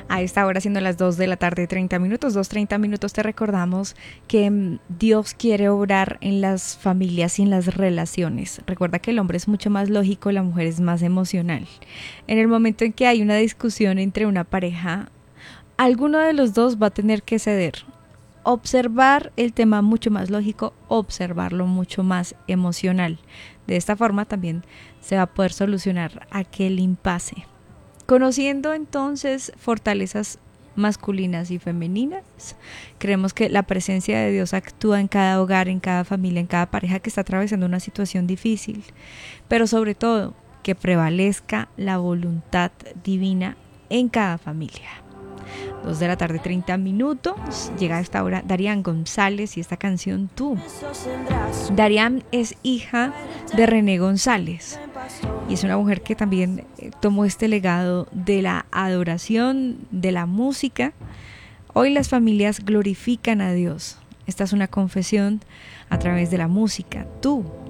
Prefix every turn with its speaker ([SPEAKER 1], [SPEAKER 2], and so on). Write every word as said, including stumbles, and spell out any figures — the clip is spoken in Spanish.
[SPEAKER 1] A esta hora, siendo las dos de la tarde, treinta minutos, dos treinta minutos, te recordamos que Dios quiere obrar en las familias y en las relaciones. Recuerda que el hombre es mucho más lógico, la mujer es más emocional. En el momento en que hay una discusión entre una pareja, alguno de los dos va a tener que ceder. Observar el tema mucho más lógico, observarlo mucho más emocional. De esta forma también se va a poder solucionar aquel impasse. Conociendo entonces fortalezas masculinas y femeninas, creemos que la presencia de Dios actúa en cada hogar, en cada familia, en cada pareja que está atravesando una situación difícil, pero sobre todo que prevalezca la voluntad divina en cada familia. Dos de la tarde, treinta minutos. Llega a esta hora Darian González y esta canción Tú. Darian es hija de René González y es una mujer que también tomó este legado de la adoración, de la música. Hoy las familias glorifican a Dios. Esta es una confesión a través de la música. Tú